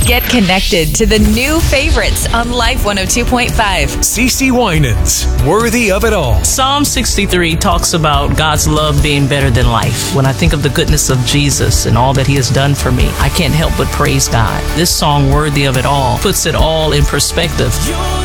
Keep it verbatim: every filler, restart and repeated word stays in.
Get connected to the new favorites on Life one oh two point five. CeCe Winans, Worthy of It All. Psalm sixty-three talks about God's love being better than life. When I think of the goodness of Jesus and all that he has done for me, I can't help but praise God. This song, Worthy of It All, puts it all in perspective.